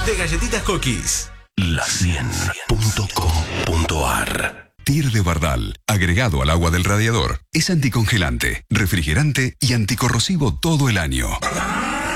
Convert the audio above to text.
de galletitas Cookies. La100.com.ar. Tir de Bardal, agregado al agua del radiador, es anticongelante, refrigerante y anticorrosivo todo el año.